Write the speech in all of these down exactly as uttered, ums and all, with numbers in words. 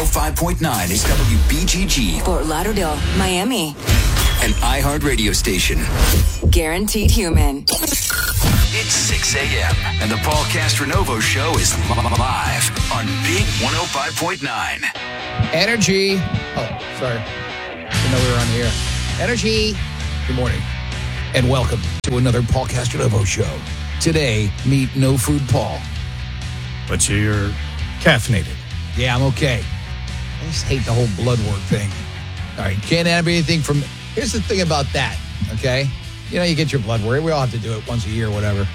oh five point nine is W B G G. Fort Lauderdale, Miami. An iHeart radio station. Guaranteed human. It's six a.m. and the Paul Castronovo Show is live on Big one oh five point nine. Energy. Oh, sorry. I know we were on the air. Energy. Good morning. And welcome to another Paul Castronovo Show. Today, meet No Food Paul. But you're caffeinated. Yeah, I'm okay. I just hate the whole blood work thing. All right, can't have anything from... Here's the thing about that, okay? You know, you get your blood work. We all have to do it once a year or whatever.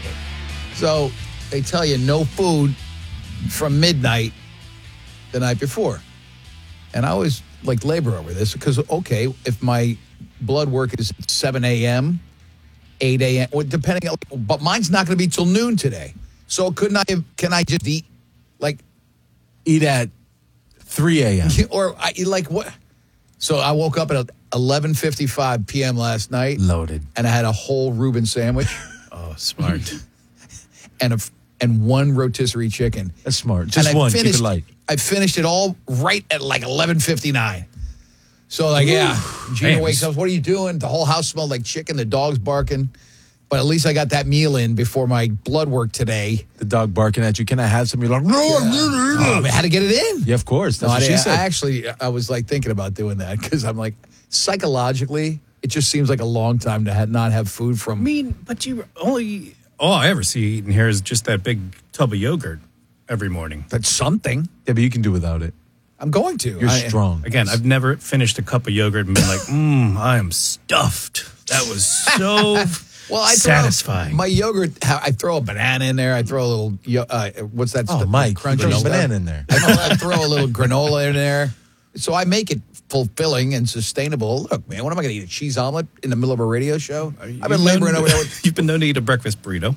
So they tell you no food from midnight the night before. And I always like labor over this because, okay, if my blood work is seven a.m., eight a.m., well, depending on... But mine's not going to be till noon today. So couldn't I... Can I just eat, like... Eat at three a.m. Or, I, like, what... So I woke up at eleven fifty-five p.m. last night. Loaded. And I had a whole Reuben sandwich. Oh, smart. and a, and one rotisserie chicken. That's smart. Just and I one. Finished, Keep it light. I finished it all right at like eleven fifty-nine. So, like, Ooh, yeah. Gina man, wakes up. What are you doing? The whole house smelled like chicken. The dog's barking. But at least I got that meal in before my blood work today. The dog barking at you. Can I have some? You're like, no, yeah. I'm not. Oh, I had to get it in. Yeah, of course. That's no, what I, she said. I actually, I was like thinking about doing that because I'm like, psychologically, it just seems like a long time to have, not have food from. I mean, but you only, all I ever see eating here is just that big tub of yogurt every morning. That's something. Yeah, but you can do without it. I'm going to. You're I, strong. Again, I've never finished a cup of yogurt and been like, mmm, I am stuffed. That was so well, I satisfying. My yogurt, I throw a banana in there. I throw a little, uh, what's that? Oh, stuff? Mike, Crunch throw a banana in there. I throw a little granola in there. So I make it fulfilling and sustainable. Look, man, what am I going to eat? A cheese omelet in the middle of a radio show? I've been laboring over there. With, You've been known to eat a breakfast burrito.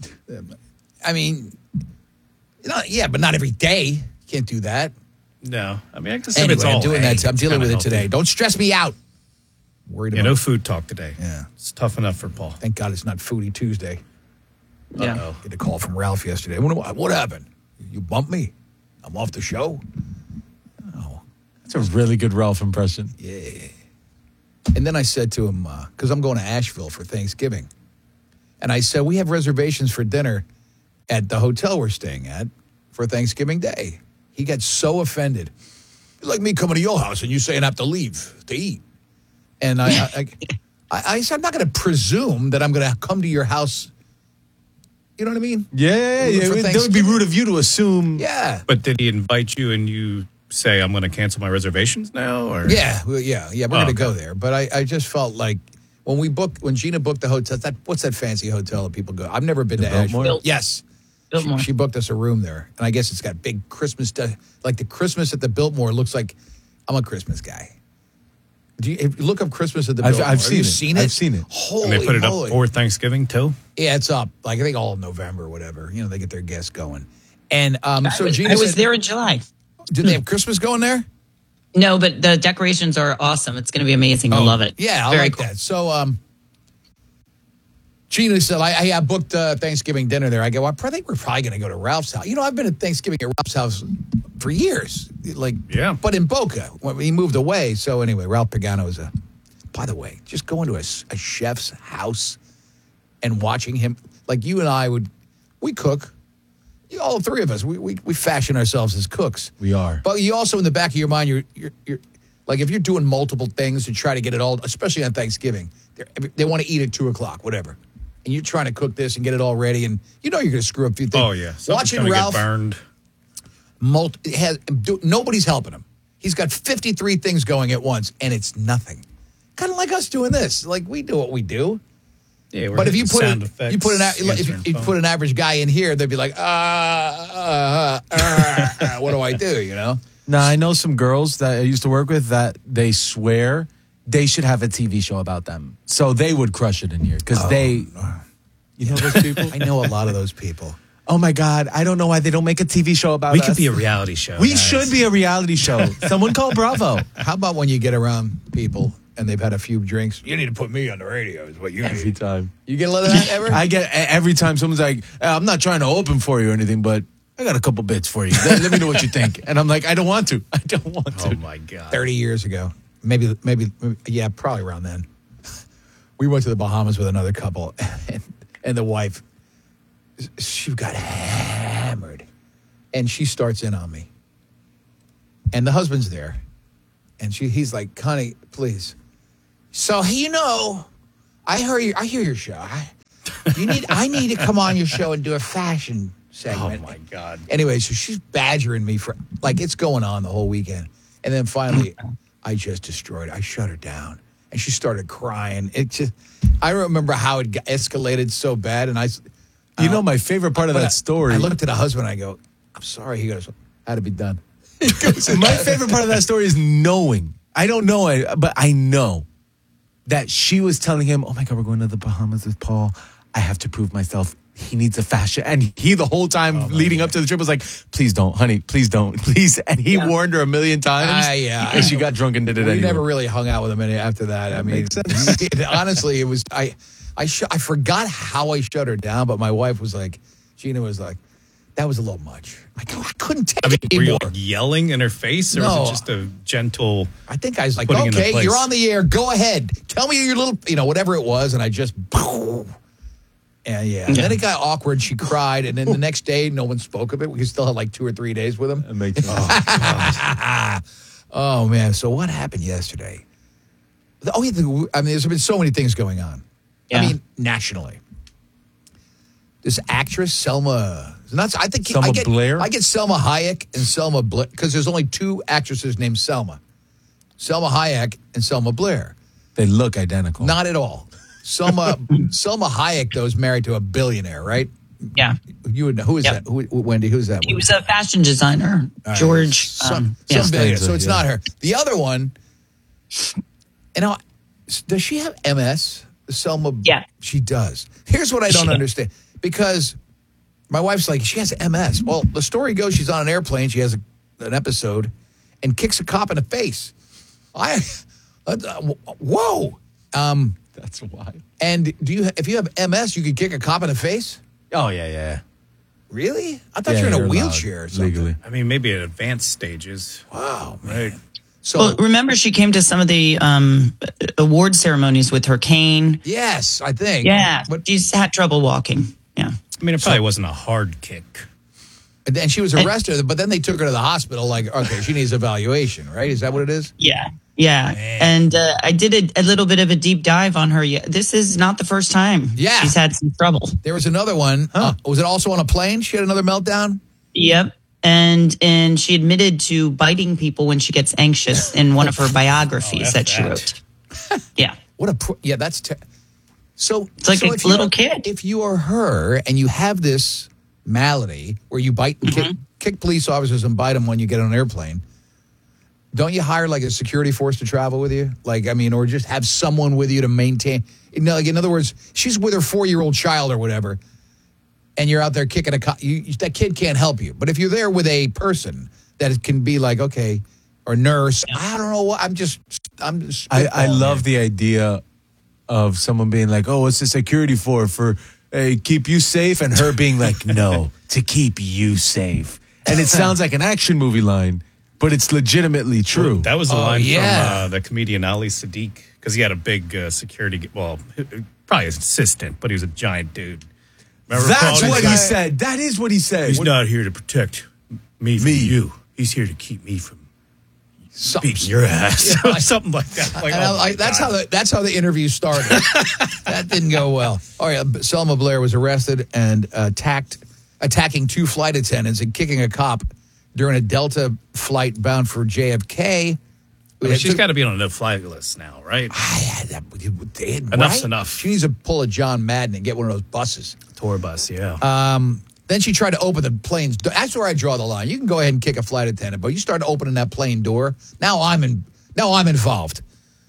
I mean, you know, yeah, but not every day. You can't do that. No. I mean, I guess anyway, it's all I'm doing hay, that. I'm dealing with healthy. it today. Don't stress me out. Worried yeah, about no food talk today. Yeah. It's tough enough for Paul. Thank God it's not Foodie Tuesday. Yeah. Uh-oh. Get a call from Ralph yesterday. What, what happened? You bumped me? I'm off the show? Oh. That's a really good Ralph impression. Yeah. And then I said to him, because uh, I'm going to Asheville for Thanksgiving. And I said, we have reservations for dinner at the hotel we're staying at for Thanksgiving Day. He got so offended. It's like me coming to your house and you saying I have to leave to eat. And I, I, I, I said, I'm not going to presume that I'm going to come to your house. You know what I mean? Yeah, yeah, yeah. It would be rude of you to assume. Yeah. But did he invite you and you say, I'm going to cancel my reservations now? Or Yeah, well, yeah, yeah. We're oh, going to okay. go there. But I, I just felt like when we booked, when Gina booked the hotel, that what's that fancy hotel that people go? I've never been the to Asheville. Biltmore? Yes. She, she booked us a room there. And I guess it's got big Christmas stuff. Like the Christmas at the Biltmore looks like, I'm a Christmas guy. Do you, if you look up Christmas at the I've, Biltmore? I've Have seen you it. seen it? I've seen it. Holy And they put it up moly. for Thanksgiving too? Yeah, it's up. Like I think all of November or whatever. You know, they get their guests going. And um, I so was, Gina I was said, there in July. do they have Christmas going there? No, but the decorations are awesome. It's going to be amazing. I Oh, love it. Yeah, I Very like cool. that. So, um, Gina said, I, I booked uh, Thanksgiving dinner there. I go, I think we're probably going to go to Ralph's house. You know, I've been at Thanksgiving at Ralph's house for years. Like, Yeah. But in Boca, when he moved away. So anyway, Ralph Pagano is a, by the way, just going to a, a chef's house and watching him, like you and I would, we cook. You, all three of us, we, we we fashion ourselves as cooks. We are. But you also, in the back of your mind, you're you're, you're like if you're doing multiple things to try to get it all, especially on Thanksgiving, they want to eat at two o'clock, whatever, and you're trying to cook this and get it all ready, and you know you're going to screw up a few things. Oh, yeah. Something's Watching gonna Ralph, get burned. multi, has, do, nobody's helping him. He's got fifty-three things going at once, and it's nothing. Kind of like us doing this. Like we do what we do. Yeah, we're But if you put sound an, effects, you put an if answering you phone. put an average guy in here, they'd be like, uh, uh, uh, uh, what do I do? You know. Now, I know some girls that I used to work with that they swear they should have a T V show about them. So they would crush it in here because Oh, they, you know those people? I know a lot of those people. Oh, my God. I don't know why they don't make a T V show about We us. could be a reality show. We guys. should be a reality show. Someone call Bravo. How about when you get around people and they've had a few drinks? You need to put me on the radio is what you Every need. time. You get a lot of that ever? I get every time someone's like, "Uh, I'm not trying to open for you or anything, but I got a couple bits for you. Let, let me know what you think. And I'm like, I don't want to. I don't want to. Oh my God. thirty years ago. Maybe, maybe, yeah, probably around then. We went to the Bahamas with another couple, and, and the wife, she got hammered. And she starts in on me. And the husband's there. And she, he's like, honey, please. So, you know, I heard you, I hear your show. I, you need, I need to come on your show and do a fashion segment. Oh my God. Anyway, so she's badgering me for, like, it's going on the whole weekend. And then finally, I just destroyed her. I shut her down. And she started crying. It just, I remember how it got escalated so bad. And I, You know, my favorite part of But that I- story. I looked at the husband. I go, I'm sorry. He goes, how'd it be done? My favorite part of that story is knowing. I don't know it, but I know that she was telling him, oh my God, we're going to the Bahamas with Paul. I have to prove myself. He needs a fashion. And he, the whole time leading up to the trip, was like, please don't, honey, please don't, please. And he warned her a million times. Ah, yeah. And she got drunk and did it We anyway. never really hung out with him any after that. I mean, it- honestly, it was, I, I, sh- I forgot how I shut her down, but my wife was like, Gina was like, that was a little much. I, cou- I couldn't take I mean, it were you anymore. like yelling in her face, or No. was it just a gentle? I think I was like, Putting into okay, place. you're on the air. Go ahead. Tell me your little, you know, whatever it was. And I just, and yeah. And then it got awkward. She cried. And then the next day, no one spoke of it. We still had like two or three days with him. It makes sense. Oh, man. So what happened yesterday? Oh, yeah. the- I mean, there's been so many things going on. Yeah. I mean, nationally. This actress, Selma, not, I think Selma I get, Blair? I get Selma Hayek and Selma Blair because there's only two actresses named Selma. Selma Hayek and Selma Blair. They look identical. Not at all. Selma Selma Hayek, though, is married to a billionaire, right? Yeah. You would know. Who is Yep. that? Who, Wendy, who's that? He was a fashion designer, All right. George. Some, um, some yeah. billionaire. So Yeah. it's not her. The other one, you know, does she have M S? Selma? Yeah. She does. Here's what I don't She- understand. Because my wife's like, she has M S. Well, the story goes she's on an airplane. She has a, an episode and kicks a cop in the face. I, uh, whoa. Um, That's why. and do you, if you have M S, you could kick a cop in the face? Oh, yeah, yeah. Really? I thought Yeah, you were in a you're allowed wheelchair or something. legally. I mean, maybe at advanced stages. Wow, man. Right. So, Well, remember, she came to some of the um, award ceremonies with her cane. yes, I think. Yeah. But She's had trouble walking. Yeah. I mean, it probably wasn't a hard kick. And then she was arrested, but then they took her to the hospital. Like, okay, she needs evaluation, right? Is that what it is? Yeah. Yeah. And uh, I did a, a little bit of a deep dive on her. Yeah, this is not the first time Yeah. she's had some trouble. There was another one. Uh, was it also on a plane? She had another meltdown. Yep. And and she admitted to biting people when she gets anxious in one of her biographies F that she that. wrote. Yeah. What a pr- yeah. That's ter- so. It's like so a if you little are- kid. If you are her and you have this malady where you bite and kick, kick police officers and bite them when you get on an airplane, don't you hire like a security force to travel with you? Like, I mean, or just have someone with you to maintain. You know, like in other words, she's with her four-year-old child or whatever, and you're out there kicking a cop. You, you, that kid can't help you. But if you're there with a person that it can be like, okay, or nurse, I don't know what. I'm just, I'm just. I, I spitballing love here. the idea of someone being like, oh, what's the security for? For uh, keep you safe? And her being like, no, to keep you safe. And it sounds like an action movie line, but it's legitimately true. That was the Oh, line yeah. from uh, the comedian Ali Sadiq, because he had a big uh, security, well, probably his assistant, but he was a giant dude. Remember That's calling what this he guy? said. That is what he said. He's not here to protect me from Me. you. He's here to keep me from Something- beating your ass. Yeah, I- Something like that. Like, And oh I, my I, that's God. how the that's how the interview started. That didn't go well. All right, Selma Blair was arrested and attacked, attacking two flight attendants and kicking a cop during a Delta flight bound for J F K. I mean, she's got to be on a no-fly list now, right? Enough's Enough's enough. She needs to pull a John Madden and get one of those buses. Tour bus, yeah. Um, then she tried to open the plane's door. That's where I draw the line. You can go ahead and kick a flight attendant, but you start opening that plane door. Now I'm in. Now I'm involved.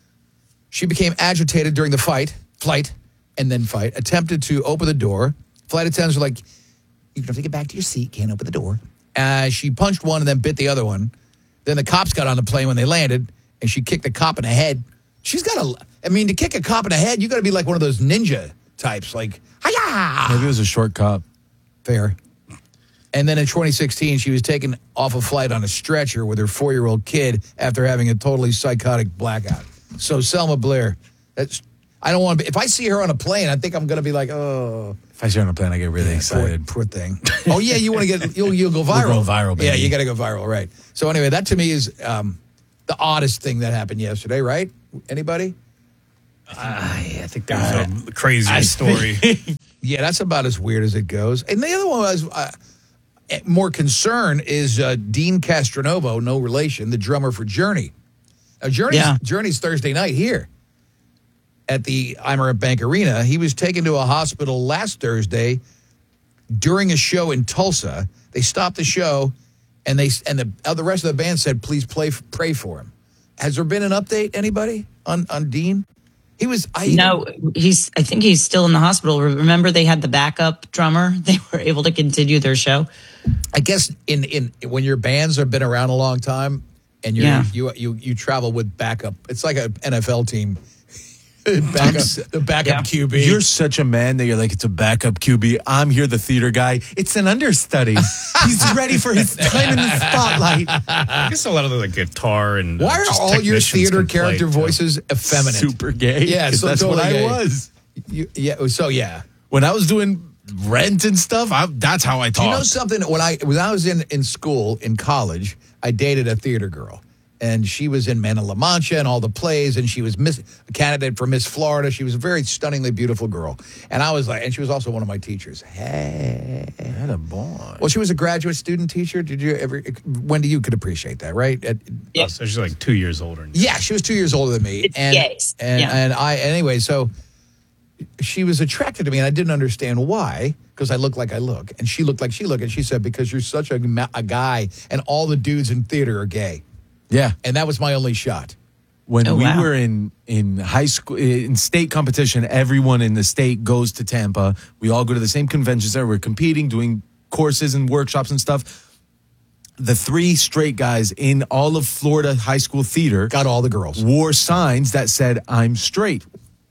She became agitated during the fight, flight, and then fight. Attempted to open the door. Flight attendants were like, "You have to get back to your seat. Can't open the door." Uh, she punched one and then bit the other one. Then the cops got on the plane when they landed, and she kicked the cop in the head. She's got a. I mean, to kick a cop in the head, you got to be like one of those ninja types, like, hiya! Maybe it was a short cop. Fair. And then in twenty sixteen, she was taken off a flight on a stretcher with her four-year-old kid after having a totally psychotic blackout. So Selma Blair, that's I don't want to be, if I see her on a plane, I think I'm going to be like, oh. If I see her on a plane, I get really Yeah, excited. Poor, poor thing. Oh, yeah, you want to get, you'll, you'll go viral. We'll go viral, baby. Yeah, you got to go viral, right. So anyway, that to me is um, the oddest thing that happened yesterday, right? Anybody? I think there was a crazier story. Yeah, that's about as weird as it goes. And the other one was uh, more concern is uh, Dean Castronovo, no relation, the drummer for Journey. Now, Journey's, Yeah. Journey's Thursday night here at the Imerant Bank Arena. He was taken to a hospital last Thursday during a show in Tulsa. They stopped the show, and they and the uh, the rest of the band said, "Please play, pray for him." Has there been an update? Anybody on on Dean? He was I No, he's. I think he's still in the hospital. Remember, they had the backup drummer. They were able to continue their show. I guess in in when your bands have been around a long time and you Yeah. you you you travel with backup. It's like an N F L team. backup, the backup Yeah. Q B. You're such a man that you're like, it's a backup Q B. I'm here, the theater guy. It's an understudy. He's ready for his time in the spotlight. I guess a lot of the like, guitar and uh, Why are just all your technicians theater can play, character too. voices effeminate? Super gay. Yeah, 'Cause so that's totally what gay. I was. You, yeah, so yeah. When I was doing Rent and stuff, I, that's how I Do you know talked. something? When I when I was in, in school, in college, I dated a theater girl. And she was in Man of La Mancha and all the plays, and she was miss, a candidate for Miss Florida. She was a very stunningly beautiful girl. And I was like, and she was also one of my teachers. Hey. Had a boy. Well, she was a graduate student teacher. Did you ever, Wendy, you could appreciate that, right? At, Yeah. Oh, so she's like two years older. than you. yeah, she was two years older than me. It's and, yes. And, Yeah. and I, anyway, so she was attracted to me, and I didn't understand why, because I look like I look. And she looked like she looked, and she said, because you're such a, ma- a guy, and all the dudes in theater are gay. Yeah. And that was my only shot. When Oh, we wow. were in, in high school, in state competition, everyone in the state goes to Tampa. We all go to the same convention center. We're competing, doing courses and workshops and stuff. The three straight guys in all of Florida high school theater Got all the girls. wore signs that said, I'm straight.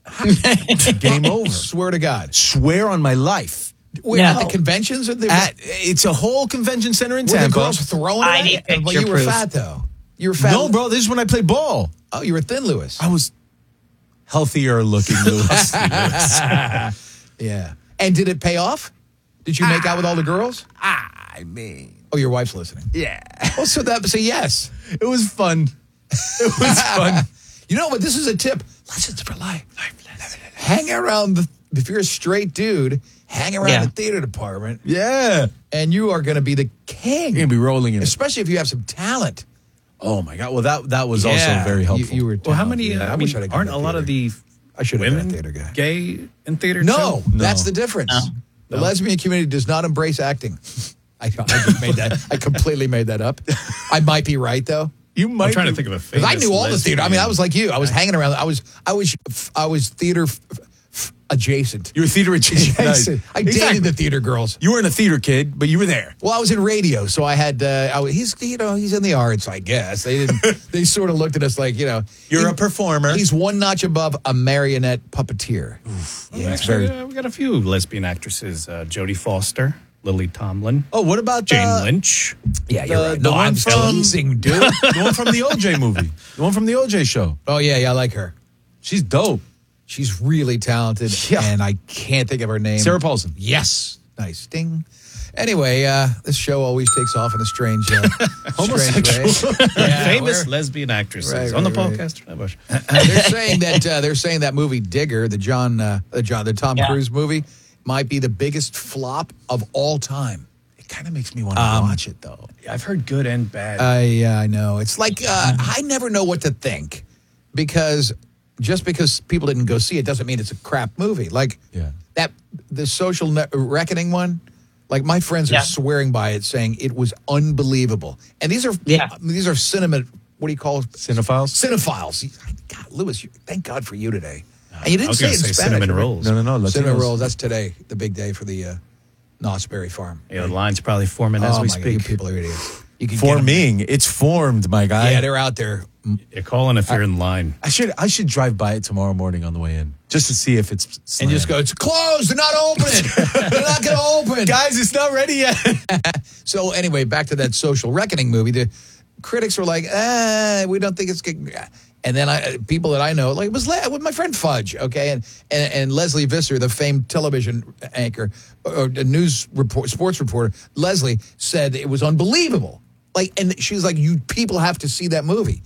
Game over. Swear to God. Swear on my life. Wait, No. at the conventions? At the, At, it's a whole convention center in were the Tampa. girls throwing I it? need Well, picture you were proof. fat, though. You were fat. No, bro, this is when I played ball. Oh, you were thin, Lewis. I was healthier looking Lewis. Yeah. And did it pay off? Did you make out with all the girls? I mean, Oh, your wife's listening. yeah. Oh, so that say yes. It was fun. It was fun. You know what? This is a tip. Lessons for life. Hang around the. If you're a straight dude, hang around Yeah. the theater department, Yeah. and you are going to be the king. You're gonna be rolling in it. Especially if you have some talent. Oh my god. Well, that that was Yeah. also very helpful. You, you were. Well, how talented. many? Yeah, Uh, I, wish mean, I'd have aren't been a lot of theater. the I should have been women a theater guy. gay in theater? No, too? that's the difference. The lesbian community does not embrace acting. I, I just made that. I completely made that up. I might be right though, you might I'm trying to be- think of a because famous I knew all the theater. I mean, I was like you. I was hanging around. I was. I was. I was theater f- f- adjacent. You were theater adjacent. Adjacent. I dated Exactly. the theater girls. You weren't a theater kid, but you were there. Well, I was in radio, so I had. Uh, I was, he's you know he's in the arts, I guess. They didn't. They sort of looked at us like you know You're he- a performer. He's one notch above a marionette puppeteer. Yeah, it's Actually, very. uh, we got a few lesbian actresses: uh, Jodie Foster, Lily Tomlin, Oh, what about Jane uh, Lynch. Yeah, you're The- right. the No, I'm one from- teasing, dude. the one from the O J movie? The one from the O J show. Oh yeah, yeah, I like her. She's dope. She's really talented, Yeah. and I can't think of her name. Sarah Paulson. Yes, nice ding. Anyway, uh, this show always takes off in a strange, uh, strange way. Yeah, Famous we're- lesbian actresses Right, on the right, right. podcast. Bush. they're saying that uh, they're saying that movie Digger, the John, uh, the John, the Tom Yeah. Cruise movie, might be the biggest flop of all time. It kind of makes me want to Um, watch it though. I've heard good and bad. I yeah, I know. It's like uh, I never know what to think because just because people didn't go see it doesn't mean it's a crap movie. Like Yeah. that the Social ne- Reckoning one. Like my friends are Yeah. swearing by it, saying it was unbelievable. And these are Yeah. these are cinema. What do you call it? Cinephiles? Cinephiles. God, Lewis, you, thank God for you today. And you I didn't was say going it to in say Spanish, cinnamon right? rolls. No, no, no. Cinnamon Latinos. rolls. That's today, the big day for the uh, Knott's Berry Farm. Yeah, the line's probably forming as oh we my God, you speak. people are idiots. You can get 'em. Forming. It's formed, my guy. Yeah, they're out there. You call in if you're in line. I should I should drive by it tomorrow morning on the way in. just to see if it's And slammed. just go, it's closed. They're not opening. They're not going to open. guys, it's not ready yet. So anyway, back to that Social Reckoning movie. The critics were like, ah, we don't think it's good. And then I, people that I know, like it was Le- with my friend Fudge, okay, and, and and Leslie Visser, the famed television anchor or a news report, sports reporter, Leslie said it was unbelievable. Like, and she was like, you people have to see that movie.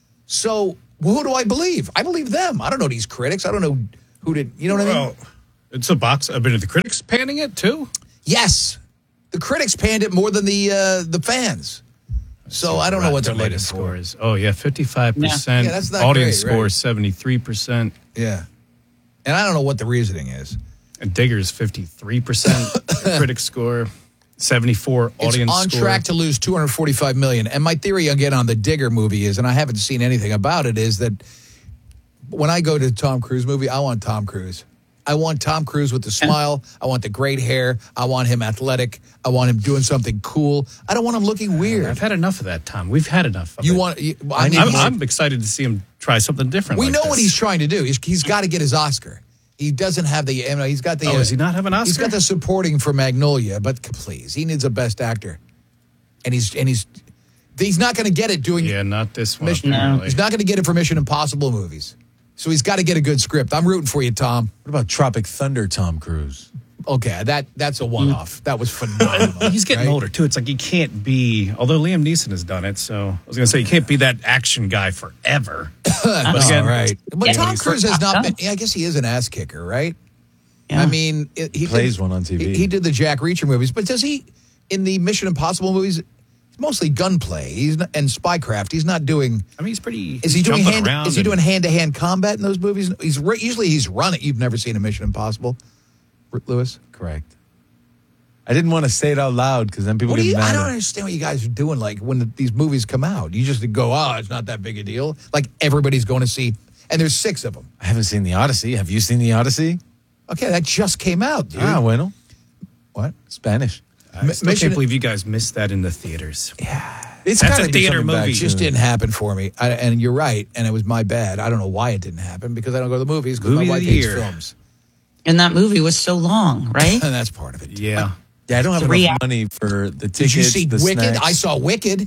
So who do I believe? I believe them. I don't know these critics. I don't know who did. You know what I mean? Well, it's a box. I mean, are the critics panning it too? Yes, the critics panned it more than the uh, the fans. So I don't know what they're looking latest for. scores. Oh yeah, fifty-five percent. Yeah, that's not Audience great, right? score seventy-three percent. Yeah, and I don't know what the reasoning is. And Digger's fifty-three percent critic score, seventy-four audience It's on score. track to lose two hundred forty-five million dollars. And my theory again on the Digger movie is, and I haven't seen anything about it, is that when I go to a Tom Cruise movie, I want Tom Cruise. I want Tom Cruise with the smile. I want the great hair. I want him athletic. I want him doing something cool. I don't want him looking weird. I've had enough of that, Tom. We've had enough of You it. want? You, I need I'm, more. I'm excited to see him try something different. We like know this. what he's trying to do. He's, he's got to get his Oscar. He doesn't have the. You know, he's got the. Oh, does he not have an Oscar? He's got the supporting for Magnolia, but please, he needs a Best Actor, and he's and he's he's not going to get it doing. Yeah, not this one. Mission, apparently. He's not going to get it for Mission Impossible movies. So he's got to get a good script. I'm rooting for you, Tom. What about Tropic Thunder, Tom Cruise? Okay, that that's a one-off. That was phenomenal. He's getting right? older too. It's like he can't be. Although Liam Neeson has done it, so I was going to say he can't be that action guy forever. But All again, right, but Yeah, Tom he's Cruise has not up. been. Yeah, I guess he is an ass kicker, right? Yeah. I mean, it, he Plays did, one on T V. He, he did the Jack Reacher movies, but does he in the Mission Impossible movies? It's mostly gunplay. He's not, and spycraft. He's not doing. I mean, he's pretty. Is he he's doing jumping hand? around Is he and- doing hand-to-hand combat in those movies? He's re- usually he's running. You've never seen a Mission Impossible, R- Lewis? Correct. I didn't want to say it out loud because then people What do get you? mad. I don't at- understand what you guys are doing. Like when the, these movies come out, you just go, "Oh, it's not that big a deal." Like everybody's going to see, and there's six of them. I haven't seen the Odyssey. Have you seen the Odyssey? Okay, that just came out, dude. Ah, bueno. What? Spanish. I still Mission- can't believe you guys missed that in the theaters. It's That's gotta a be theater coming back movie. It just soon. didn't happen for me. I, and you're right, and it was my bad. I don't know why it didn't happen because I don't go to the movies because my Movie of wife the hates year. films, And that movie was so long, right? and that's part of it. Yeah. Yeah, I don't have Three enough hours. money for the tickets. Did you see the Wicked? snacks. I saw Wicked.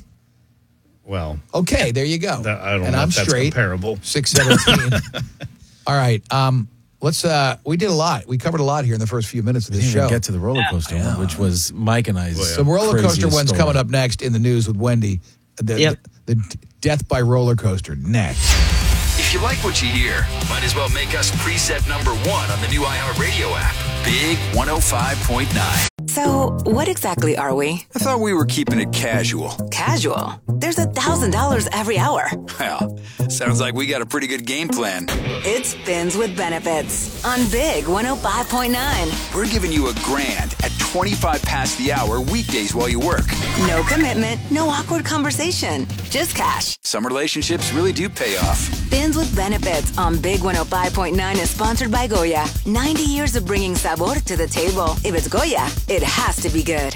Well, Okay, there you go. that, I don't and know I'm if that's straight. comparable. six seventeen. All right. Um, let's. Uh, we did a lot. We covered a lot here in the first few minutes of We this didn't even show. get to the roller coaster one, which was Mike and I's. The roller coaster craziest one's story. coming up next in the news with Wendy. The, Yep. the, the death by roller coaster next. If you like what you hear, might as well make us preset number one on the new iHeartRadio app. Big one oh five point nine. So, what exactly are we? I thought we were keeping it casual. Casual. There's a thousand dollars every hour. Well, sounds like we got a pretty good game plan. It's Bins with Benefits on Big one oh five point nine. We're giving you a grand at twenty-five past the hour weekdays while you work. No commitment, no awkward conversation, just cash. Some relationships really do pay off. Bins with Benefits on Big one oh five point nine is sponsored by Goya. ninety years of bringing sabor to the table. If it's Goya, it has to be good.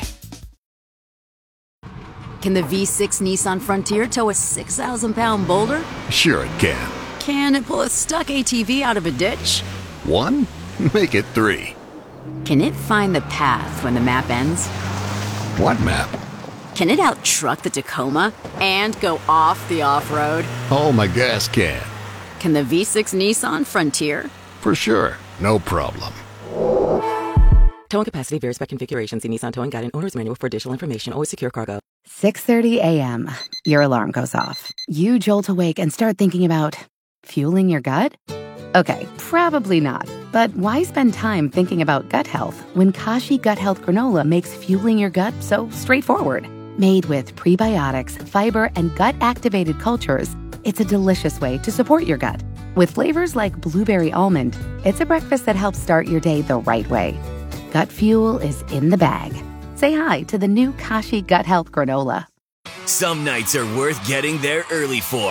Can the V six Nissan Frontier tow a six thousand pound boulder? Sure it can. Can it pull a stuck A T V out of a ditch? One? Make it three. Can it find the path when the map ends? What map? Can it out-truck the Tacoma and go off the off-road? Oh, my gas can. Can the V six Nissan Frontier? For sure. No problem. Towing capacity varies by configuration. See Nissan Towing Guide and Owner's Manual for additional information. Always secure cargo. six thirty a.m. Your alarm goes off. You jolt awake and start thinking about fueling your gut? Okay, probably not. But why spend time thinking about gut health when Kashi Gut Health Granola makes fueling your gut so straightforward? Made with prebiotics, fiber, and gut-activated cultures, it's a delicious way to support your gut. With flavors like blueberry almond, it's a breakfast that helps start your day the right way. Gut fuel is in the bag. Say hi to the new Kashi Gut Health Granola. Some nights are worth getting there early for.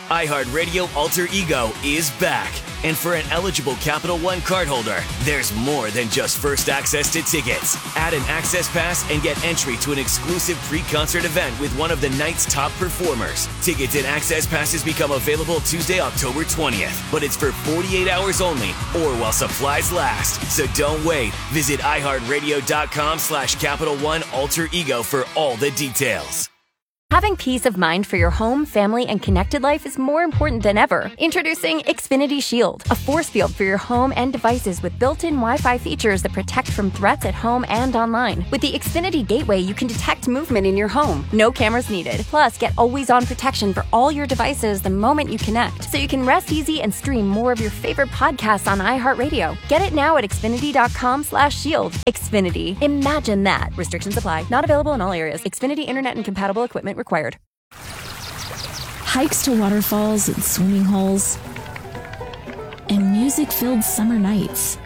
iHeartRadio Alter Ego is back. And for an eligible Capital One cardholder, there's more than just first access to tickets. Add an access pass and get entry to an exclusive pre-concert event with one of the night's top performers. Tickets and access passes become available Tuesday, October twentieth, but it's for forty-eight hours only or while supplies last. So don't wait. Visit iHeartRadio.com slash Capital One Alter Ego for all the details. Having peace of mind for your home, family, and connected life is more important than ever. Introducing Xfinity Shield, a force field for your home and devices with built-in Wi-Fi features that protect from threats at home and online. With the Xfinity Gateway, you can detect movement in your home. No cameras needed. Plus, get always-on protection for all your devices the moment you connect, so you can rest easy and stream more of your favorite podcasts on iHeartRadio. Get it now at Xfinity.com slash shield. Xfinity. Imagine that. Restrictions apply. Not available in all areas. Xfinity Internet and compatible equipment required. Hikes to waterfalls and swimming holes, and music-filled summer nights.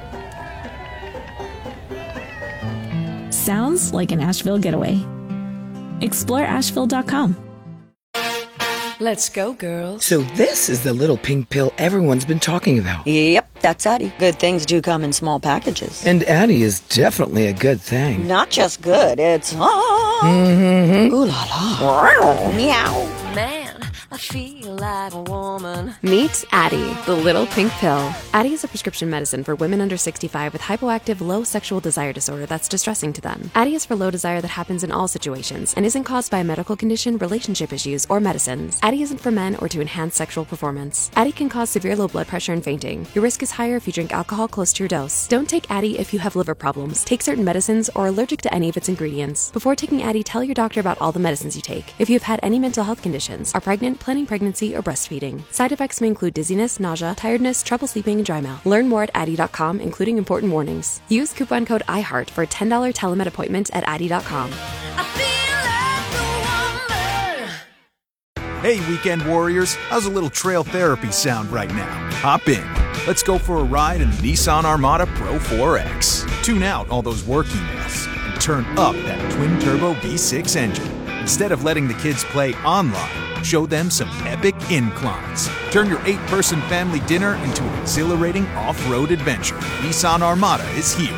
Sounds like an Asheville getaway. Explore Asheville dot com. Let's go, girls. So this is the little pink pill everyone's been talking about. Yep, that's Addie. Good things do come in small packages. And Addie is definitely a good thing. Not just good, it's... Ah. Mm-hmm. Ooh la la. Meow. Man, I feel like a woman. Meet Addie, the little pink pill. Addie is a prescription medicine for women under sixty-five with hypoactive low sexual desire disorder that's distressing to them. Addie is for low desire that happens in all situations and isn't caused by a medical condition, relationship issues, or medicines. Addie isn't for men or to enhance sexual performance. Addie can cause severe low blood pressure and fainting. Your risk is higher if you drink alcohol close to your dose. Don't take Addie if you have liver problems, take certain medicines, or are allergic to any of its ingredients. Before taking Addie, tell your doctor about all the medicines you take. If you have had any mental health conditions, are pregnant, planning pregnancy, or breastfeeding. Side effects may include dizziness, nausea, tiredness, trouble sleeping, and dry mouth. Learn more at Addie dot com, including important warnings. Use coupon code iHeart for a ten dollars telemed appointment at Addie dot com. Hey, weekend warriors, how's a little trail therapy sound right now? Hop in. Let's go for a ride in the Nissan Armada Pro four X. Tune out all those work emails and turn up that twin-turbo V six engine. Instead of letting the kids play online, show them some epic inclines. Turn your eight-person family dinner into an exhilarating off-road adventure. Nissan Armada is here.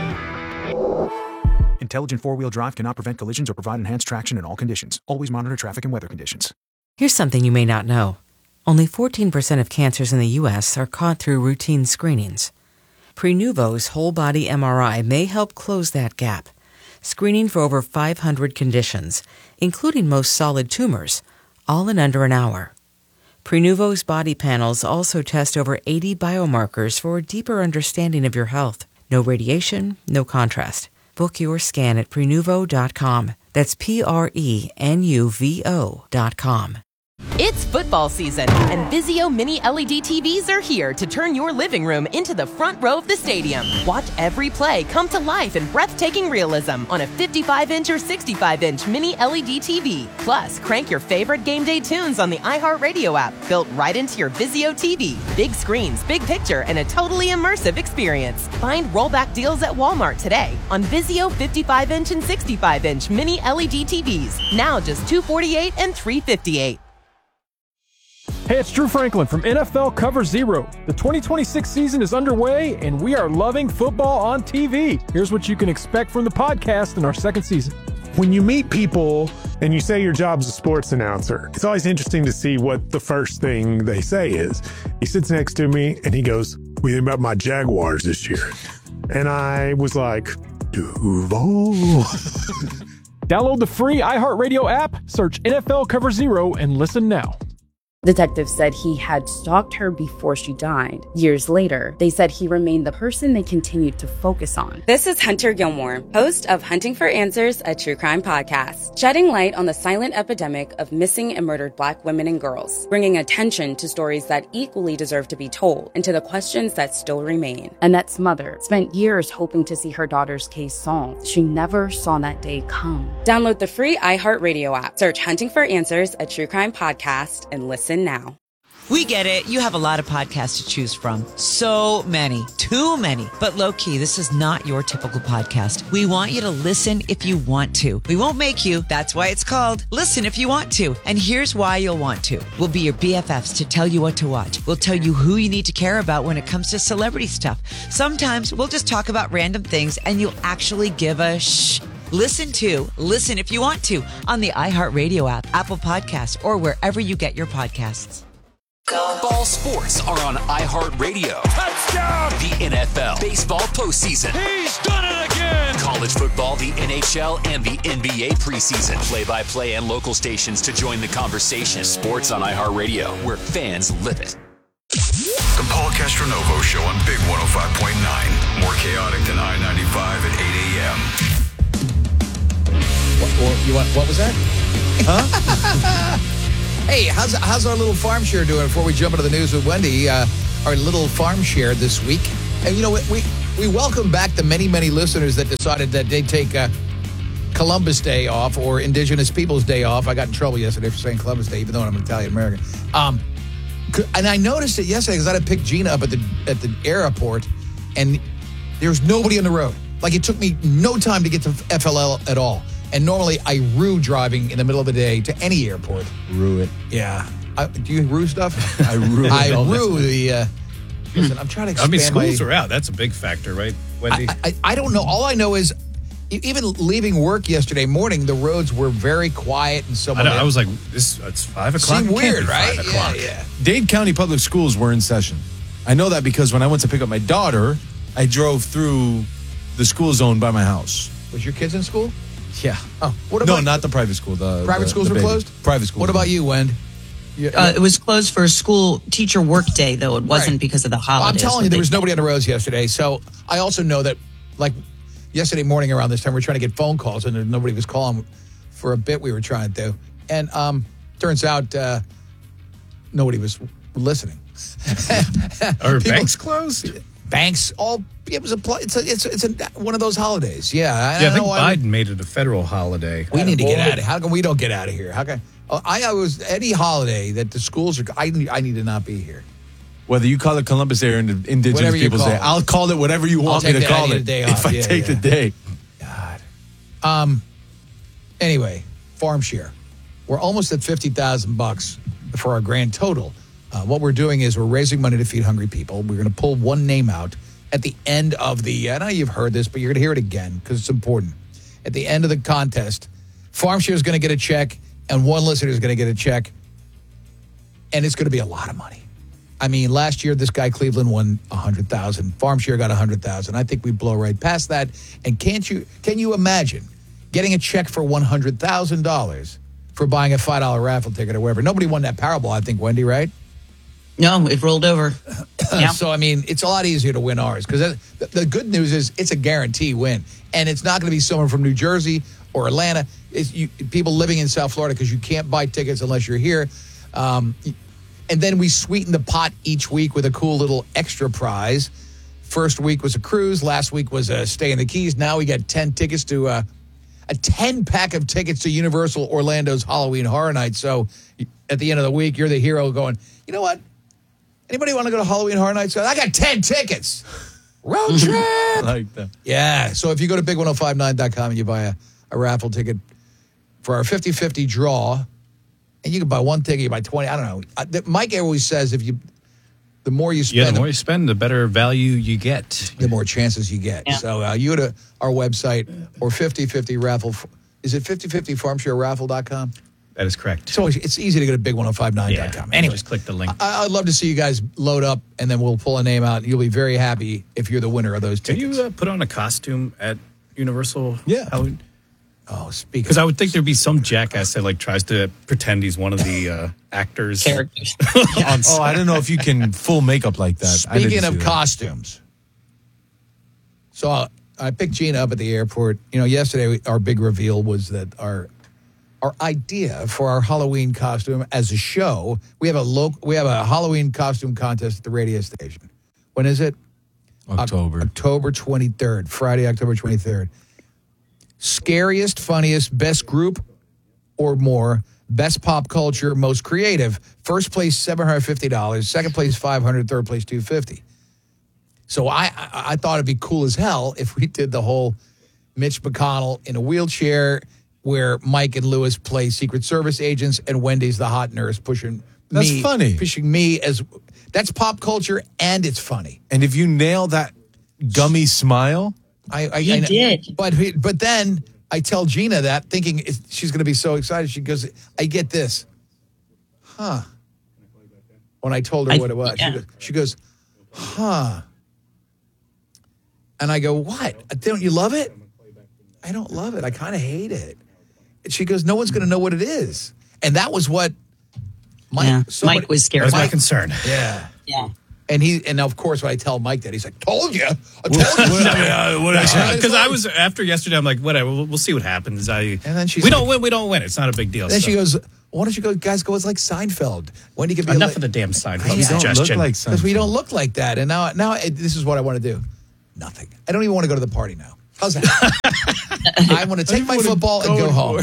Intelligent four-wheel drive cannot prevent collisions or provide enhanced traction in all conditions. Always monitor traffic and weather conditions. Here's something you may not know. Only fourteen percent of cancers in the U S are caught through routine screenings. Prenuvo's whole-body M R I may help close that gap, screening for over five hundred conditions, including most solid tumors, all in under an hour. Prenuvo's body panels also test over eighty biomarkers for a deeper understanding of your health. No radiation, no contrast. Book your scan at Prenuvo dot com. That's P R E N U V O dot com. It's football season, and Vizio Mini L E D T Vs are here to turn your living room into the front row of the stadium. Watch every play come to life in breathtaking realism on a fifty-five inch or sixty-five inch Mini L E D T V. Plus, crank your favorite game day tunes on the iHeartRadio app, built right into your Vizio T V. Big screens, big picture, and a totally immersive experience. Find rollback deals at Walmart today on Vizio fifty-five inch and sixty-five inch Mini L E D T Vs. Now just two hundred forty-eight dollars and three hundred fifty-eight dollars. Hey, it's Drew Franklin from N F L Cover Zero. The twenty twenty-six season is underway, and we are loving football on T V. Here's what you can expect from the podcast in our second season. When you meet people and you say your job's a sports announcer, it's always interesting to see what the first thing they say is. He sits next to me, and he goes, "What do you think about my Jaguars this year?" And I was like, Duval. Download the free iHeartRadio app, search N F L Cover Zero, and listen now. Detectives said he had stalked her before she died. Years later, they said he remained the person they continued to focus on. This is Hunter Gilmore, host of Hunting for Answers, a true crime podcast, shedding light on the silent epidemic of missing and murdered Black women and girls, bringing attention to stories that equally deserve to be told and to the questions that still remain. Annette's mother spent years hoping to see her daughter's case solved. She never saw that day come. Download the free iHeartRadio app, search Hunting for Answers, a true crime podcast, and listen now. We get it. You have a lot of podcasts to choose from. So many. Too many. But low-key, this is not your typical podcast. We want you to listen if you want to. We won't make you. That's why it's called Listen If You Want To. And here's why you'll want to. We'll be your B F Fs to tell you what to watch. We'll tell you who you need to care about when it comes to celebrity stuff. Sometimes we'll just talk about random things and you'll actually give a shh. Listen to Listen If You Want To on the iHeartRadio app, Apple Podcasts, or wherever you get your podcasts. Ball sports are on iHeartRadio. Touchdown! The N F L, baseball postseason. He's done it again! College football, the N H L, and the N B A preseason. Play-by-play and local stations to join the conversation. Sports on iHeartRadio, where fans live it. The Paul Castronovo Show on Big one oh five point nine. More chaotic than I ninety-five at eight a.m. What, what, you want, what was that? Huh? Hey, how's how's our little farm share doing before we jump into the news with Wendy? Uh, our little farm share this week. And, you know, we we welcome back the many, many listeners that decided that they'd take uh, Columbus Day off or Indigenous Peoples Day off. I got in trouble yesterday for saying Columbus Day, even though I'm Italian-American. Um, and I noticed it yesterday because I had to pick Gina up at the at the airport, and there was nobody on the road. Like, it took me no time to get to F L L at all. And normally I rue driving in the middle of the day to any airport. Rue it. Yeah. I, do you rue stuff? I rue it. I rue the... Uh, listen, I'm trying to expand I mean, schools my, are out. That's a big factor, right, Wendy? I, I, I don't know. All I know is even leaving work yesterday morning, the roads were very quiet and so I, know, I was like, this, it's five o'clock. Seemed It can't weird, be right? Five o'clock. Yeah, yeah. Dade County Public Schools were in session. I know that because when I went to pick up my daughter, I drove through the school zone by my house. Was your kids in school? Yeah. Oh, what no, about not the private school. The private the, schools the were baby. closed? Private schools. What about you, Wend? Uh, it was closed for school teacher work day, though. It wasn't Right. because of the Well, holidays. I'm telling you, but there they- was nobody on the roads yesterday. So I also know that, like, yesterday morning around this time, we were trying to get phone calls, and nobody was calling for a bit we were trying to. And um, turns out uh, nobody was listening. Are People- banks closed? Banks, all, it was a, pl- it's a, it's a, it's a, one of those holidays. Yeah. I, Yeah, I, don't think know why Biden made it a federal holiday. We need to get Boy. out of here. How come we don't get out of here? How can I, I was, any holiday that the schools are, I, need- I need to not be here. Whether you call it Columbus Day or Indigenous Whatever you Peoples call Day, it. I'll call it whatever you I'll want me take to that. I call need it. a day If off. I Yeah, take yeah. the day. Um. Anyway, farm share. We're almost at fifty thousand bucks for our grand total. Uh, what we're doing is we're raising money to feed hungry people. We're going to pull one name out at the end of the. I know you've heard this, but you're going to hear it again because it's important. At the end of the contest, farm share is going to get a check, and one listener is going to get a check, and it's going to be a lot of money. I mean, last year this guy Cleveland won a hundred thousand. Farm share got a hundred thousand. I think we blow right past that. And can't you? Can you imagine getting a check for one hundred thousand dollars for buying a five dollar raffle ticket or whatever? Nobody won that Powerball, I think, Wendy, right? No, it rolled over. Yeah. So I mean, it's a lot easier to win ours because the, the good news is it's a guarantee win, and it's not going to be someone from New Jersey or Atlanta. It's you, people living in South Florida because you can't buy tickets unless you're here. Um, And then we sweeten the pot each week with a cool little extra prize. First week was a cruise. Last week was a stay in the Keys. Now we got ten tickets to uh, a ten pack of tickets to Universal Orlando's Halloween Horror Night. So at the end of the week, you're the hero going, you know what? Anybody want to go to Halloween Horror Night? So I got ten tickets. Road trip. Like that. Yeah. So if you go to big ten fifty-nine dot com and you buy a, a raffle ticket for our fifty-fifty draw, and you can buy one ticket, you buy twenty. I don't know. Uh, the, Mike always says if you, the more you spend, Yeah, the more you spend, the better value you get. the more chances you get. Yeah. So uh, you go to our website or fifty fifty raffle. Is it fifty fifty farm share raffle dot com? That is correct. So it's easy to go to big ten fifty-nine dot com. Yeah, Anyway, just click the link. I, I'd love to see you guys load up, and then we'll pull a name out. And you'll be very happy if you're the winner of those Can tickets. you uh, put on a costume at Universal? Yeah. Halloween? Oh, speak. Because I would think there'd be some jackass that like tries to pretend he's one of the uh, actors. Characters. on Oh, I don't know if you can full makeup like that. I didn't Speaking see of that. costumes, so uh, I picked Gina up at the airport. You know, yesterday we, our big reveal was that our our idea for our Halloween costume as a show. We have a local, we have a Halloween costume contest at the radio station. When is it? October. October twenty-third, Friday, October twenty-third. Scariest, funniest, best group or more Best pop culture, most creative. First place, seven hundred fifty dollars. Second place, five hundred dollars. Third place, two hundred fifty dollars. So I, I I thought it'd be cool as hell if we did the whole Mitch McConnell in a wheelchair where Mike and Lewis play Secret Service agents and Wendy's the hot nurse pushing That's me. funny. Pushing me as... That's pop culture and it's funny. And if you nail that gummy smile... I, I, You I, did. But, but then I tell Gina that thinking it- she's going to be so excited. She goes, I get this. Huh. When I told her I- what it was. yeah. She, goes, she goes, huh. And I go, what? Don't you love it? I don't love it. I kind of hate it. And she goes, no one's going to know what it is. And that was what Mike, Yeah, somebody- Mike was scared. That was my Mike- concern. Yeah. Yeah. And he, and of course, when I tell Mike that, he's like, told you. I told you. Because I was after yesterday, I'm like, whatever. We'll, we'll see what happens. I and then she's we like- don't win. We don't win. It's not a big deal. Then so. she goes, why don't you go, guys, go as like Seinfeld? Wendy could be Enough a, of the damn Seinfeld I- I don't suggestion. look like Because we don't look like that. And now, now it, this is what I want to do. Nothing. I don't even want to go to the party now. How's that? I want to take my football and go home.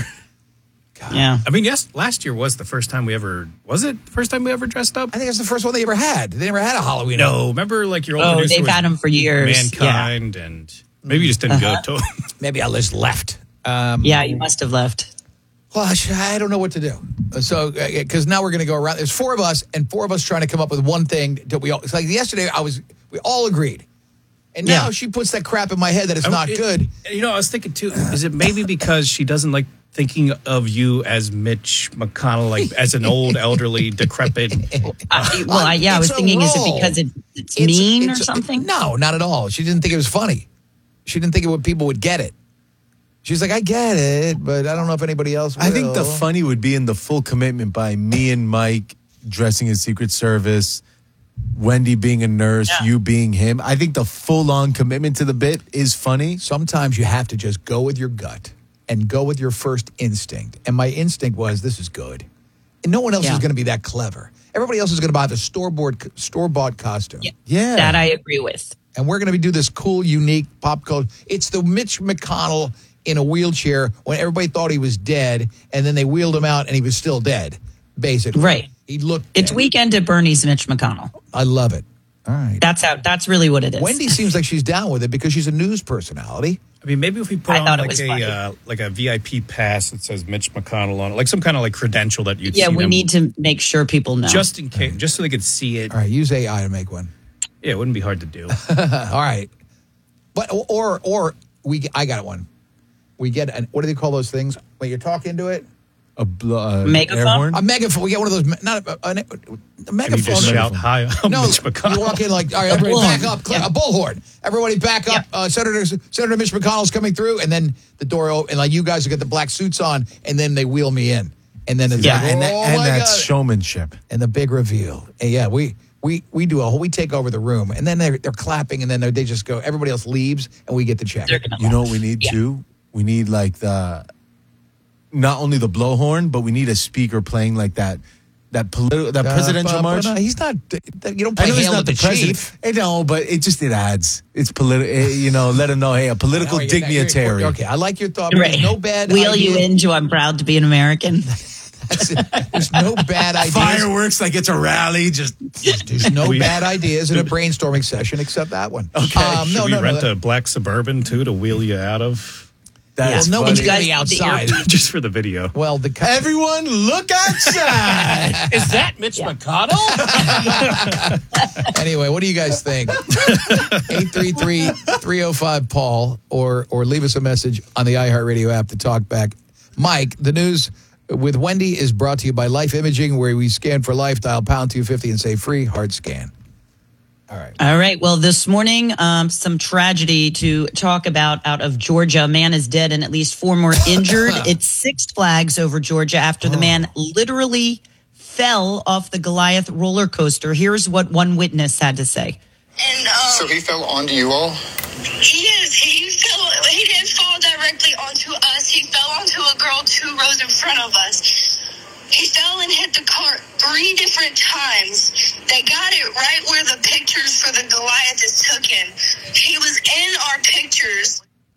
Yeah. I mean, yes, last year was the first time we ever, was it the first time we ever dressed up? I think it's the first one they ever had. They never had a Halloween. No, remember like your old Oh, producer they've was had 'em for years. Mankind, and maybe you just didn't Uh-huh. go to Maybe I just left. Um, Yeah, you must have left. Well, I sh- I don't know what to do. So, because now we're going to go around. There's four of us, and four of us trying to come up with one thing that we all. It's like yesterday, I was. We all agreed, and now Yeah. she puts that crap in my head that it's I- not it- good. You know, I was thinking too, is it maybe because she doesn't like thinking of you as Mitch McConnell, like as an old, elderly, decrepit? I, well, I, yeah, I was It's a thinking, is it role. because it, it's, It's- mean it's- or something? No, not at all. She didn't think it was funny. She didn't think it would people would get it. She's like, I get it, but I don't know if anybody else will. I think the funny would be in the full commitment by me and Mike dressing as Secret Service, Wendy being a nurse, Yeah. you being him. I think the full-on commitment to the bit is funny. Sometimes you have to just go with your gut and go with your first instinct. And my instinct was, this is good. And no one else Yeah. is going to be that clever. Everybody else is going to buy the store-bought, store-bought costume. Yeah. Yeah. That I agree with. And we're going to do this cool, unique pop culture. It's the Mitch McConnell in a wheelchair when everybody thought he was dead, and then they wheeled him out and he was still dead, basically. Right. He looked It's dead. Weekend at Bernie's Mitch McConnell. I love it. All right. That's how. That's really what it is. Wendy seems like she's down with it because she's a news personality. I mean, maybe if we put I on thought it like was a funny. uh, like a V I P pass that says Mitch McConnell on it, like some kind of like credential that you'd Yeah, see we them, need to make sure people know. just in case, just so they could see it. All right, use A I to make one. Yeah, it wouldn't be hard to do. All right. But or or we I got one. We get an what do they call those things when you talk into it? A bl- uh, Megaphone? air horn? A megaphone. We get one of those. me- Not a, a, a And you megaphone. just shout hi, I'm No, Mitch McConnell. you walk in like, all right, everybody bullhorn. back up. Clear, A bullhorn. Everybody back up. Uh, Senator Senator Mitch McConnell's coming through, and then the door open, and like you guys will get the black suits on, and then they wheel me in, and then it's Yeah, like, and, that, oh and my that's God. showmanship. And the big reveal. And yeah, we we we do a whole. We take over the room, and then they're they're clapping, and then they just go. Everybody else leaves, and we get the check. They're gonna You know what we need Yeah. too? We need like the not only the blowhorn, but we need a speaker playing like that that political that Uh, presidential but- march. but, uh, he's not. You don't I play know he's hail not with the, the president. chief. I know, but it just it adds. It's political. You know, let him know. Hey, a political Now you're- now you're- dignitary. Okay, I like your thought. but Right. There's no bad. Wheel idea. you into I'm proud to be an American. That's it. There's no bad ideas. Fireworks like it's a rally. Just There's no We- bad ideas in a brainstorming session except that one. Okay. Um, no, Should we no, no. rent that- a black Suburban too to wheel you out of? that's well, no one's funny. going to be You guys need the outside. Just for the video. Well, the co- Everyone, look outside. Is that Mitch McConnell? anyway, what do you guys think? eight three three, three oh five, Paul, or or leave us a message on the iHeartRadio app to talk back. Mike, the news with Wendy is brought to you by Life Imaging, where we scan for life. Dial pound two fifty and say free heart scan. All right. All right. Well, this morning, um, some tragedy to talk about out of Georgia. A man is dead and at least four more injured. It's Six Flags over Georgia after the man literally fell off the Goliath roller coaster. Here's what one witness had to say. And, um, So he fell onto you all? He is. He fell. He didn't fall directly onto us. He fell onto a girl two rows in front of us. He fell and hit the cart three different times. They got it right where the pictures for the Goliath is taken. He was in our pictures.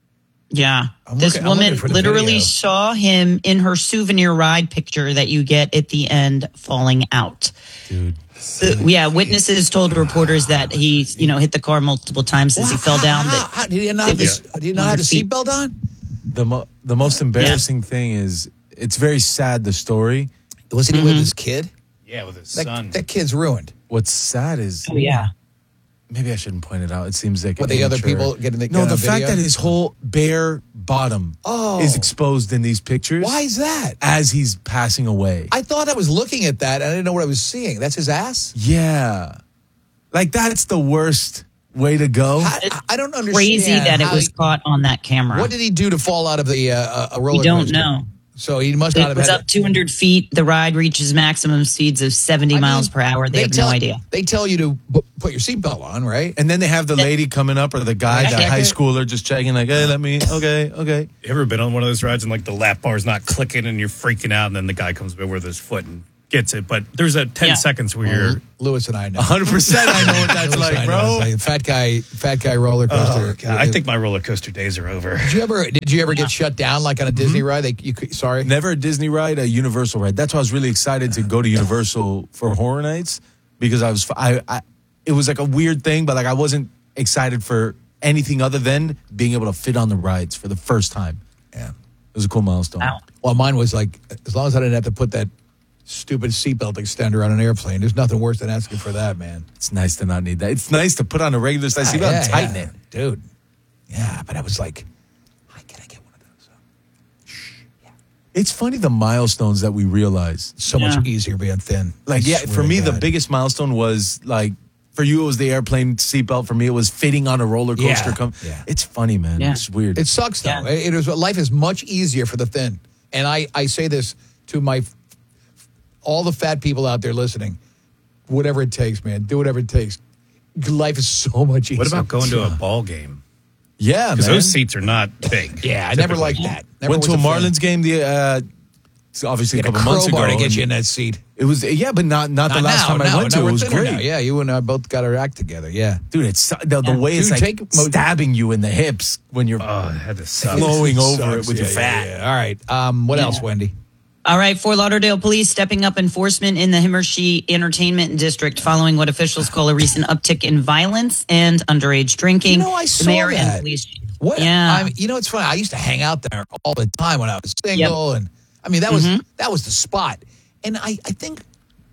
Yeah. I'm This looking- I'm woman looking for the literally video. saw him in her souvenir ride picture that you get at the end falling out. Dude. The- yeah, witnesses told reporters that he, you know, hit the car multiple times as he fell down. How, That how, did he not have it was the, did he not have the feet. seatbelt on? The mo- the most embarrassing thing is it's very sad, the story. Wasn't he Mm-hmm. with his kid? Yeah, with his That, son. that kid's ruined. What's sad is Oh, yeah. maybe I shouldn't point it out. It seems like What, the other immature. people getting the No, getting the on fact video? that his whole bare bottom Oh. is exposed in these pictures. Why is that? As he's passing away. I thought I was looking at that and I didn't know what I was seeing. That's his ass? Yeah. Like, that's the worst way to go. I, I don't understand. Crazy that it how was he- caught on that camera. What did he do to fall out of the uh, a roller We don't coaster? know. So he must not It have was had up two hundred feet. The ride reaches maximum speeds of seventy I mean, miles per hour. They, have tell, no idea. They tell you to bu- put your seatbelt on, right? And then they have the lady coming up or the guy, Yeah. that high schooler, just checking, like, hey, let me, okay, okay. You ever been on one of those rides and like the lap bar's not clicking and you're freaking out and then the guy comes by with his foot and gets it? But there's a ten Yeah. seconds where you're. Lewis and I know. one hundred percent I know what that's Lewis and like, I know. bro. It's like fat guy, fat guy roller coaster. Oh, God, I think my roller coaster days are over. Did you ever? Did you ever get shut down like on a Disney ride? They, you could, sorry. Never a Disney ride, a Universal ride. That's why I was really excited to go to Universal for Horror Nights because I was, I, I, it was like a weird thing, but like I wasn't excited for anything other than being able to fit on the rides for the first time. Yeah, it was a cool milestone. Wow. Well, mine was like as long as I didn't have to put that stupid seatbelt extender on an airplane. There's nothing worse than asking for that, man. It's nice to not need that. It's nice to put on a regular size Ah, seatbelt yeah, and tighten yeah. it. Dude. Yeah, but I was like, "Hi, can I get one of those?" It's funny the milestones that we realize. So Yeah. much easier being thin. Like, I yeah, swear for to me, the God. biggest milestone was like, for you, it was the airplane seatbelt. For me, it was fitting on a roller coaster. Yeah, Come, yeah. It's funny, man. Yeah. It's weird. It sucks though. Yeah. It is life is much easier for the thin. And I, I say this to my all the fat people out there listening. Whatever it takes, man. Do whatever it takes. Life is so much easier. What about going to a ball game? yeah, man. Because those seats are not big. Yeah, I never typically. liked that. Never Went to a was fan. Marlins game. The uh, it's obviously a Get a couple months ago. crowbar to get and you in that seat. It was yeah, but not not, the Not last now, time I no, went no, to. It we're was thinner great. now. Yeah, you and I both got our act together. Yeah. Dude, it's the, the way it's Dude, like take- stabbing you in the hips when you're Oh, I had to suck. flowing over Sucks. it with Yeah, your yeah, fat. yeah. All right. Um, what else, Wendy? All right, Fort Lauderdale police stepping up enforcement in the Himmershey Entertainment District following what officials call a recent uptick in violence and underage drinking. You know, I the saw mayor that. and police. What? Yeah. I mean, you know, it's funny. I used to hang out there all the time when I was single, and I mean, that was Mhm. that was the spot. And I, I think,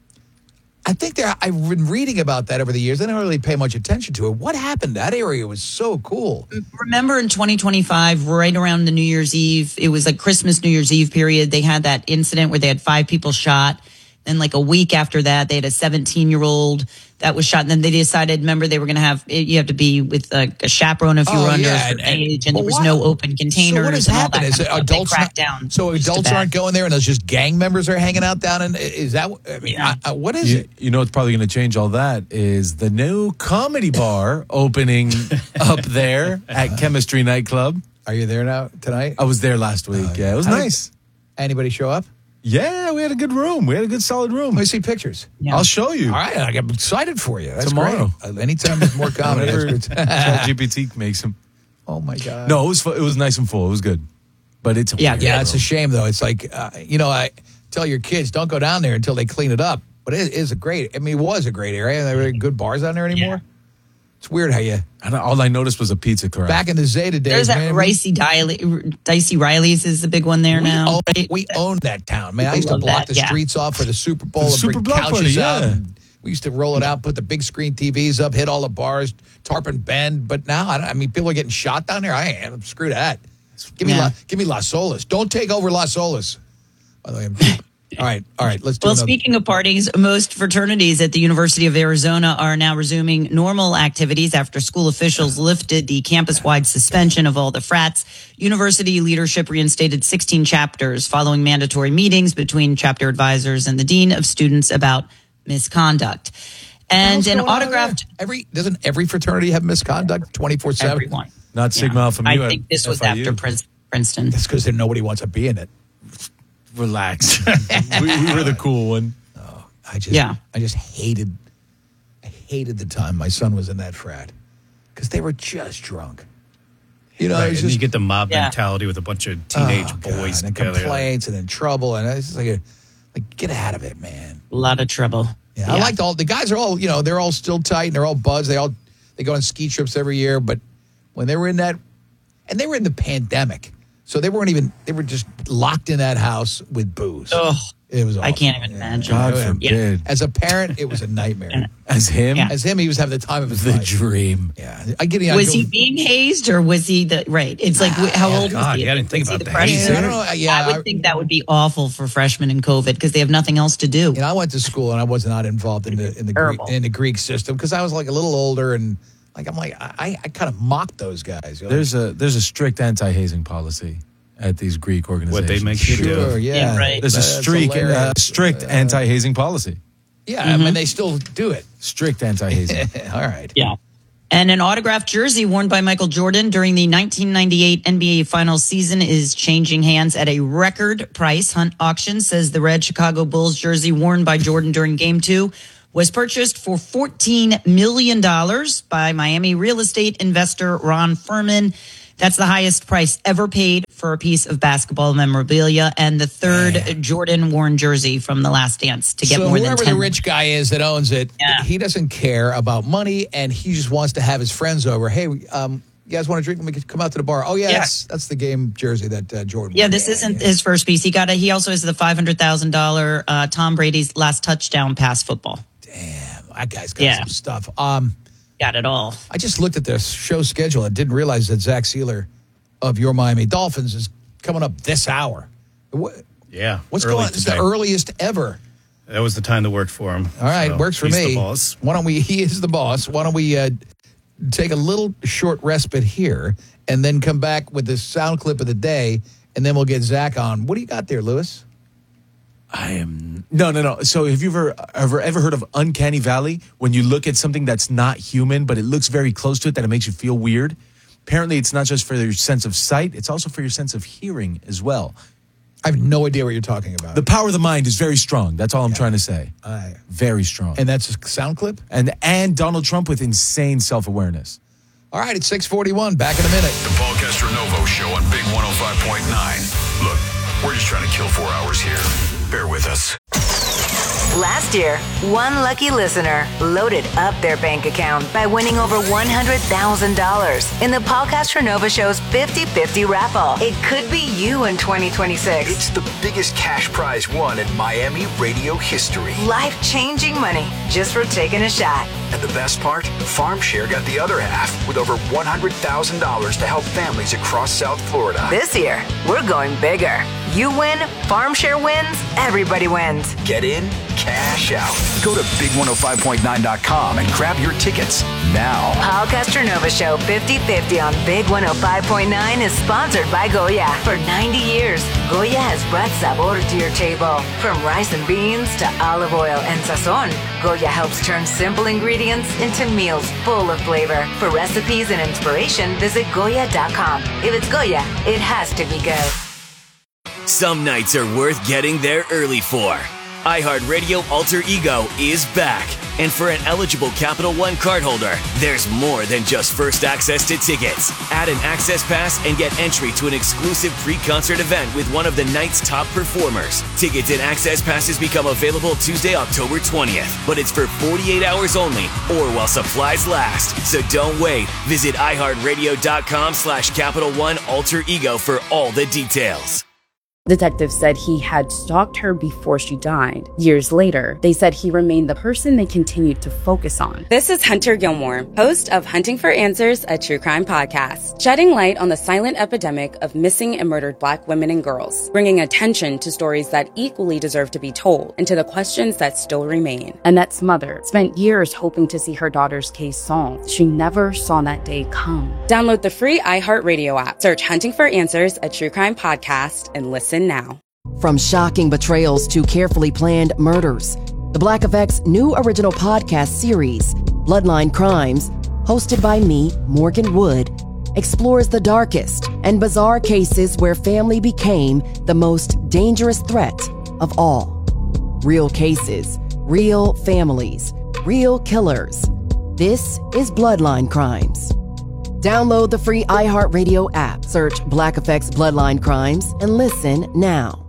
I think there. I've been reading about that over the years. I didn't really pay much attention to it. What happened? That area was so cool. Remember in twenty twenty-five, right around the New Year's Eve, it was like Christmas, New Year's Eve period. They had that incident where they had five people shot. Then like a week after that, they had a seventeen year old that was shot. And then they decided, remember, they were going to have, you have to be with like a chaperone if you Oh, were under yeah, a certain and- and- age, and there well, was why- no open containers. So what has and all happened? that Is kind it of stuff. They adults cracked not, down so just a adults bad. aren't going there, and those just gang members are hanging out down? And is that? I mean, I, I, what is You, it? you know what's probably going to change all that is the new comedy bar opening up there at Chemistry Nightclub. Are you there now tonight? I was there last week. yeah, it was How did- nice. Anybody show up? Yeah, we had a good room. We had a good solid room. Let me see pictures. Yeah. I'll show you. All right, I'm excited for you. That's Tomorrow. great. Uh, anytime there's more comedy, Whenever that's good. ChatGPT makes them. Oh my god. No, it was fu- it was nice and full. It was good, but it's a Yeah, weird Yeah, it's a room. shame though. It's like uh, you know, I tell your kids don't go down there until they clean it up. But it is a great. I mean, it was a great area. There were good bars down there anymore. It's weird how you And all I noticed was a pizza crack. back in the Zeta days. There's that man, Ricey Diley, Dicey Riley's is the big one there we now. owned, right? we owned that town, man. I People used to love block that, the yeah. streets off for the Super Bowl The and Super bring Block couches Party, out. yeah. And we used to roll it out, put the big screen T Vs up, hit all the bars, Tarpon Bend. But now, I, don't, I mean, people are getting shot down there. I am. Screw that. Give me, Yeah. La, give me Las Solas. Don't take over Las Solas. By the way, I'm- all right, all right. Let's do Well, another. speaking of parties, most fraternities at the University of Arizona are now resuming normal activities after school officials lifted the campus-wide suspension of all the frats. University leadership reinstated sixteen chapters following mandatory meetings between chapter advisors and the dean of students about misconduct. And What's an going on autographed there? Every doesn't every fraternity have misconduct twenty-four seven? everyone. Not Sigma Alpha Mu. I at think this was F I U. after Prin- Princeton. That's because nobody wants to be in it. Relax. we, we were the cool one. I just, Yeah. I just hated, I hated the time my son was in that frat because they were just drunk. You know, right, it's and just, you get the mob Yeah. mentality with a bunch of teenage Oh, boys God, and together. complaints and then trouble, and it's just like, a, like get out of it, man. A lot of trouble. Yeah, I liked all the guys are all you know they're all still tight and they're all buds. They all they go on ski trips every year, but when they were in that, and they were in the pandemic, so they weren't even they were just locked in that house with booze. Oh, it was. I awful. can't even imagine. God Yeah. forbid. As a parent, it was a nightmare. As him? Yeah. As him, he was having the time of his The life. dream. Yeah, I get it. I Was go- he being hazed or was he the right? It's like wh- how old God, was he? yeah, I didn't think Was he about the that. freshman? Yeah, I don't know. Yeah, I would I- think that would be awful for freshmen in COVID because they have nothing else to do. You know, I went to school and I was not involved in the in the Greek, in the Greek system because I was like a little older and like I'm like I, I kind of mocked those guys. You know? There's a there's a strict anti-hazing policy at these Greek organizations. What they make you do. Sure, yeah. Yeah, right. There's a That's streak, uh, hilarious. strict anti-hazing policy. Yeah, I mean they still do it. Strict anti-hazing. All right. Yeah. And an autographed jersey worn by Michael Jordan during the nineteen ninety-eight N B A Finals season is changing hands at a record price. Hunt Auction says the red Chicago Bulls jersey worn by Jordan during Game two was purchased for fourteen million dollars by Miami real estate investor Ron Furman. That's the highest price ever paid for a piece of basketball memorabilia and the third Man. Jordan-worn jersey from The Last Dance to get so more than whoever ten. the rich guy is that owns it, Yeah. he doesn't care about money, and he just wants to have his friends over. Hey, um, you guys want to drink? We could come out to the bar. Oh yeah, Yeah. that's that's the game jersey that uh, Jordan. Yeah, won. this isn't his first piece. He got a. He also has the five hundred thousand dollar uh, Tom Brady's last touchdown pass football. Damn, that guy's got Yeah. some stuff. Um, Got it all. I just looked at the show schedule and didn't realize that Zach Sealer of your Miami Dolphins is coming up this hour. What, Yeah. what's early going on? It's the today. earliest ever. That was the time that worked for him. All right, So, works for he's me. the boss. Why don't we? He is the boss. Why don't we uh, take a little short respite here and then come back with the sound clip of the day, and then we'll get Zach on. What do you got there, Lewis? I am no, no, no. So, have you ever ever ever heard of Uncanny Valley? When you look at something that's not human, but it looks very close to it, that it makes you feel weird. Apparently, it's not just for your sense of sight; it's also for your sense of hearing as well. I have no idea what you're talking about. The power of the mind is very strong. That's all I'm trying to say. Aye. Very strong. And that's a sound clip? And and Donald Trump with insane self-awareness. All right, it's six forty-one. Back in a minute. The Paul Castronovo Show on Big one oh five point nine. Look, we're just trying to kill four hours here. Bear with us. Last year, one lucky listener loaded up their bank account by winning over one hundred thousand dollars in the Paul Castronovo Show's fifty fifty raffle. It could be you in twenty twenty-six. It's the biggest cash prize won in Miami radio history. Life-changing money just for taking a shot. And the best part? FarmShare got the other half with over one hundred thousand dollars to help families across South Florida. This year, we're going bigger. You win, FarmShare wins, everybody wins. Get in, cash out. Go to big one oh five point nine dot com and grab your tickets now. Paul Castronovo Show fifty fifty on Big one oh five point nine is sponsored by Goya. For ninety years, Goya has brought sabor to your table. From rice and beans to olive oil and sazon, Goya helps turn simple ingredients into meals full of flavor. For recipes and inspiration, visit Goya dot com. If it's Goya, it has to be good. Some nights are worth getting there early for. iHeartRadio Alter Ego is back. And for an eligible Capital One cardholder, there's more than just first access to tickets. Add an access pass and get entry to an exclusive pre-concert event with one of the night's top performers. Tickets and access passes become available Tuesday, October twentieth, but it's for forty-eight hours only or while supplies last. So don't wait. Visit iHeartRadio.com slash Capital One Alter Ego for all the details. Detectives said he had stalked her before she died. Years later, they said he remained the person they continued to focus on. This is Hunter Gilmore, host of Hunting for Answers, a true crime podcast, shedding light on the silent epidemic of missing and murdered Black women and girls, bringing attention to stories that equally deserve to be told and to the questions that still remain. Annette's mother spent years hoping to see her daughter's case solved. She never saw that day come. Download the free iHeartRadio app, search Hunting for Answers, a true crime podcast, and listen now. From shocking betrayals to carefully planned murders, the Black Effect's new original podcast series, Bloodline Crimes, hosted by me, Morgan Wood, explores the darkest and bizarre cases where family became the most dangerous threat of all. Real cases, real families, real killers. This is Bloodline Crimes. Download the free iHeartRadio app, search Black Effects Bloodline Crimes, and listen now.